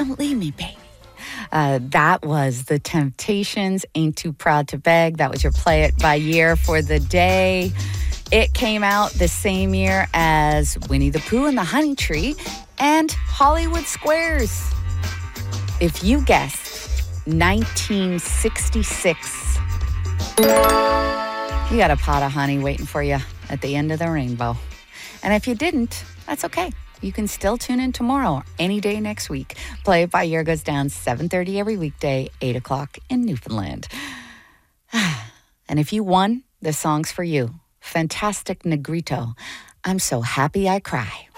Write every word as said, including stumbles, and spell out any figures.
Don't leave me, baby. Uh, that was The Temptations, Ain't Too Proud to Beg. That was your Play It by Year for the day. It came out the same year as Winnie the Pooh and the Honey Tree and Hollywood Squares. If you guessed nineteen sixty-six, you got a pot of honey waiting for you at the end of the rainbow. And if you didn't, that's okay. You can still tune in tomorrow or any day next week. Play It by Year goes down seven thirty every weekday, eight o'clock in Newfoundland. And if you won, this song's for you. Fantastic Negrito. I'm so happy I cry.